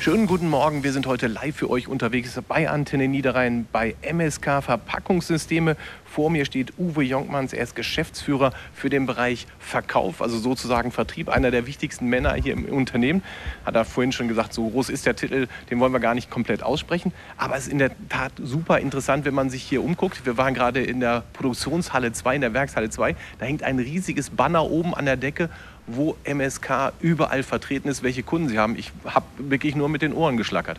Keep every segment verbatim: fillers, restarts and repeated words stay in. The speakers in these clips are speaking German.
Schönen guten Morgen, wir sind heute live für euch unterwegs bei Antenne Niederrhein bei M S K Verpackungssysteme. Vor mir steht Uwe Jonkmans, er ist Geschäftsführer für den Bereich Verkauf, also sozusagen Vertrieb, einer der wichtigsten Männer hier im Unternehmen. Hat er vorhin schon gesagt, so groß ist der Titel, den wollen wir gar nicht komplett aussprechen. Aber es ist in der Tat super interessant, wenn man sich hier umguckt. Wir waren gerade in der Produktionshalle zwei, in der Werkshalle zwei. Da hängt ein riesiges Banner oben an der Decke, wo M S K überall vertreten ist, welche Kunden sie haben. Ich habe wirklich nur mit den Ohren geschlackert.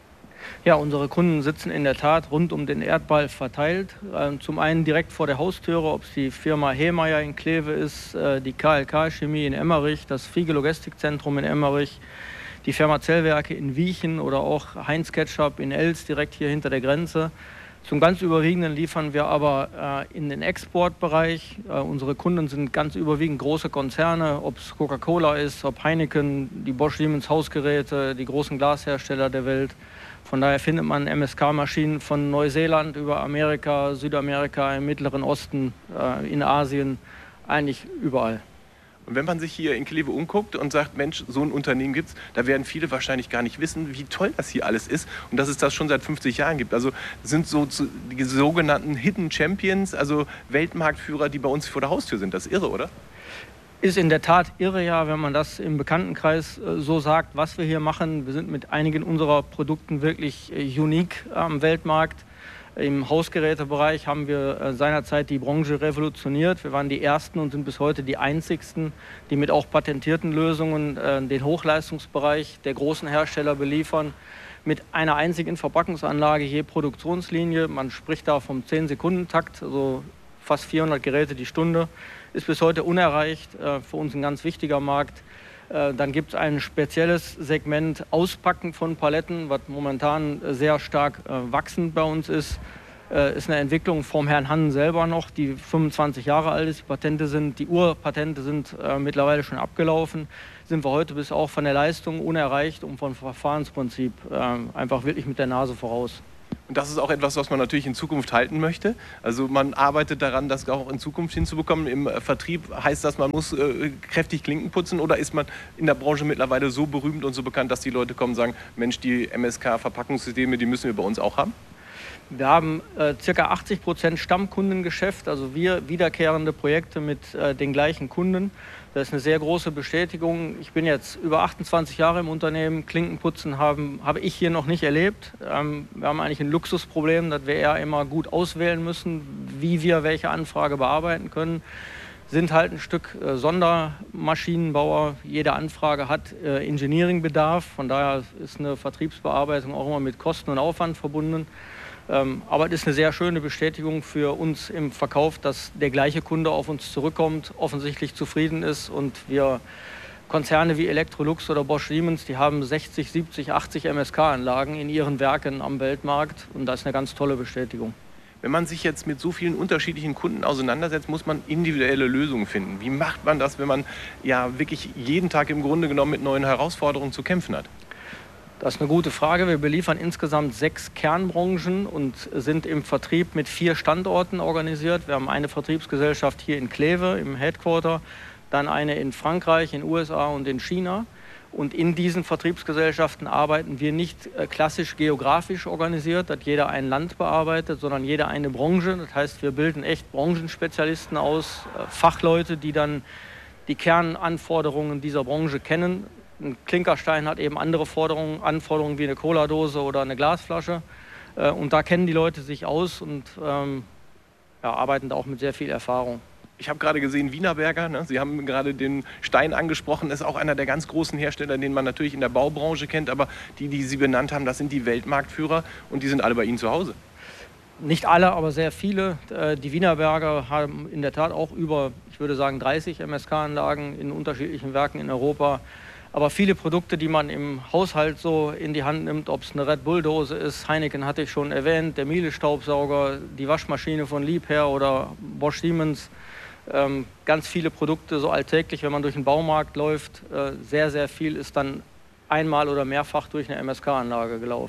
Ja, unsere Kunden sitzen in der Tat rund um den Erdball verteilt. Zum einen direkt vor der Haustüre, ob es die Firma Hemeyer in Kleve ist, die K L K Chemie in Emmerich, das Fiege Logistikzentrum in Emmerich, die Firma Zellwerke in Wiechen oder auch Heinz Ketchup in Elst, direkt hier hinter der Grenze. Zum ganz Überwiegenden liefern wir aber äh, in den Exportbereich. Äh, unsere Kunden sind ganz überwiegend große Konzerne, ob es Coca-Cola ist, ob Heineken, die Bosch Siemens Hausgeräte, die großen Glashersteller der Welt. Von daher findet man M S K-Maschinen von Neuseeland über Amerika, Südamerika, im Mittleren Osten, äh, in Asien, eigentlich überall. Und wenn man sich hier in Kleve umguckt und sagt, Mensch, so ein Unternehmen gibt's, da werden viele wahrscheinlich gar nicht wissen, wie toll das hier alles ist und dass es das schon seit fünfzig Jahren gibt. Also sind so die sogenannten Hidden Champions, also Weltmarktführer, die bei uns vor der Haustür sind. Das ist irre, oder? Ist in der Tat irre, ja, wenn man das im Bekanntenkreis äh, so sagt, was wir hier machen. Wir sind mit einigen unserer Produkten wirklich äh, unique am Weltmarkt. Im Hausgerätebereich haben wir äh, seinerzeit die Branche revolutioniert. Wir waren die Ersten und sind bis heute die Einzigsten, die mit auch patentierten Lösungen äh, den Hochleistungsbereich der großen Hersteller beliefern. Mit einer einzigen Verpackungsanlage je Produktionslinie. Man spricht da vom zehn-Sekunden-Takt, also fast vierhundert Geräte die Stunde. Ist bis heute unerreicht, äh, für uns ein ganz wichtiger Markt. Äh, dann gibt es ein spezielles Segment Auspacken von Paletten, was momentan sehr stark äh, wachsend bei uns ist. Äh, ist eine Entwicklung vom Herrn Hannen selber noch, die fünfundzwanzig Jahre alt ist. Die Patente sind, die Urpatente sind äh, mittlerweile schon abgelaufen. Sind wir heute bis auch von der Leistung unerreicht und vom Verfahrensprinzip äh, einfach wirklich mit der Nase voraus. Und das ist auch etwas, was man natürlich in Zukunft halten möchte. Also man arbeitet daran, das auch in Zukunft hinzubekommen. Im Vertrieb heißt das, man muss äh, kräftig Klinken putzen, oder ist man in der Branche mittlerweile so berühmt und so bekannt, dass die Leute kommen und sagen, Mensch, die M S K-Verpackungssysteme, die müssen wir bei uns auch haben? Wir haben äh, ca. achtzig Prozent Stammkundengeschäft, also wir wiederkehrende Projekte mit äh, den gleichen Kunden. Das ist eine sehr große Bestätigung. Ich bin jetzt über achtundzwanzig Jahre im Unternehmen. Klinkenputzen haben, habe ich hier noch nicht erlebt. Ähm, wir haben eigentlich ein Luxusproblem, dass wir eher immer gut auswählen müssen, wie wir welche Anfrage bearbeiten können. Sind halt ein Stück äh, Sondermaschinenbauer. Jede Anfrage hat äh, Engineering-Bedarf. Von daher ist eine Vertriebsbearbeitung auch immer mit Kosten und Aufwand verbunden. Ähm, aber es ist eine sehr schöne Bestätigung für uns im Verkauf, dass der gleiche Kunde auf uns zurückkommt, offensichtlich zufrieden ist und wir Konzerne wie Electrolux oder Bosch Siemens, die haben sechzig, siebzig, achtzig M S K-Anlagen in ihren Werken am Weltmarkt und das ist eine ganz tolle Bestätigung. Wenn man sich jetzt mit so vielen unterschiedlichen Kunden auseinandersetzt, muss man individuelle Lösungen finden. Wie macht man das, wenn man ja wirklich jeden Tag im Grunde genommen mit neuen Herausforderungen zu kämpfen hat? Das ist eine gute Frage. Wir beliefern insgesamt sechs Kernbranchen und sind im Vertrieb mit vier Standorten organisiert. Wir haben eine Vertriebsgesellschaft hier in Kleve im Headquarter, dann eine in Frankreich, in den U S A und in China. Und in diesen Vertriebsgesellschaften arbeiten wir nicht klassisch geografisch organisiert, dass jeder ein Land bearbeitet, sondern jeder eine Branche. Das heißt, wir bilden echt Branchenspezialisten aus, Fachleute, die dann die Kernanforderungen dieser Branche kennen. Ein Klinkerstein hat eben andere Forderungen, Anforderungen wie eine Cola-Dose oder eine Glasflasche. Und da kennen die Leute sich aus und ähm, ja, arbeiten da auch mit sehr viel Erfahrung. Ich habe gerade gesehen, Wienerberger, ne? Sie haben gerade den Stein angesprochen, ist auch einer der ganz großen Hersteller, den man natürlich in der Baubranche kennt. Aber die, die Sie benannt haben, das sind die Weltmarktführer und die sind alle bei Ihnen zu Hause. Nicht alle, aber sehr viele. Die Wienerberger haben in der Tat auch über, ich würde sagen, dreißig M S K-Anlagen in unterschiedlichen Werken in Europa. Aber viele Produkte, die man im Haushalt so in die Hand nimmt, ob es eine Red Bull-Dose ist, Heineken hatte ich schon erwähnt, der Miele-Staubsauger, die Waschmaschine von Liebherr oder Bosch Siemens. Ähm, ganz viele Produkte, so alltäglich, wenn man durch den Baumarkt läuft, äh, sehr, sehr viel ist dann einmal oder mehrfach durch eine M S K-Anlage gelaufen.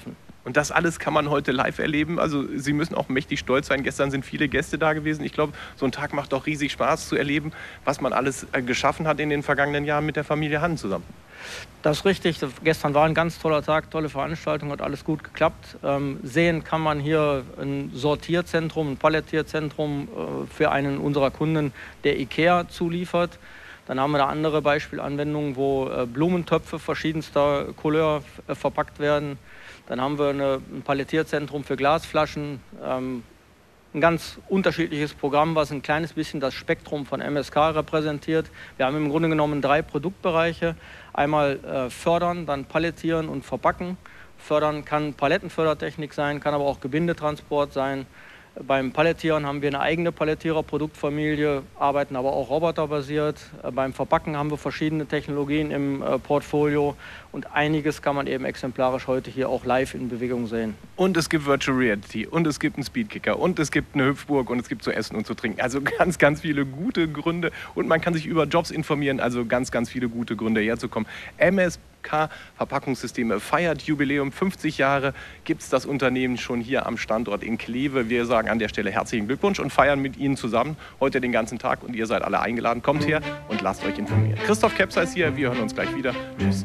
Und das alles kann man heute live erleben. Also Sie müssen auch mächtig stolz sein. Gestern sind viele Gäste da gewesen. Ich glaube, so ein Tag macht auch riesig Spaß zu erleben, was man alles äh, geschaffen hat in den vergangenen Jahren mit der Familie Hann zusammen. Das ist richtig. Gestern war ein ganz toller Tag, tolle Veranstaltung, hat alles gut geklappt. Ähm, sehen kann man hier ein Sortierzentrum, ein Palettierzentrum äh, für einen unserer Kunden, der IKEA zuliefert. Dann haben wir da andere Beispielanwendungen, wo äh, Blumentöpfe verschiedenster Couleur äh, verpackt werden. Dann haben wir eine, ein Palettierzentrum für Glasflaschen. Ähm, ein ganz unterschiedliches Programm, was ein kleines bisschen das Spektrum von M S K repräsentiert. Wir haben im Grunde genommen drei Produktbereiche. Einmal äh, fördern, dann palettieren und verpacken. Fördern kann Palettenfördertechnik sein, kann aber auch Gebindetransport sein. Beim Palettieren haben wir eine eigene Palettierer-Produktfamilie, arbeiten aber auch roboterbasiert. Beim Verpacken haben wir verschiedene Technologien im äh, Portfolio und einiges kann man eben exemplarisch heute hier auch live in Bewegung sehen. Und es gibt Virtual Reality und es gibt einen Speedkicker und es gibt eine Hüpfburg und es gibt zu essen und zu trinken. Also ganz, ganz viele gute Gründe und man kann sich über Jobs informieren, also ganz, ganz viele gute Gründe herzukommen. M S K Verpackungssysteme feiert Jubiläum, fünfzig Jahre gibt es das Unternehmen schon hier am Standort in Kleve. Wir sagen an der Stelle herzlichen Glückwunsch und feiern mit Ihnen zusammen heute den ganzen Tag und ihr seid alle eingeladen. Kommt her und lasst euch informieren. Christoph Kepser ist hier, wir hören uns gleich wieder. Tschüss.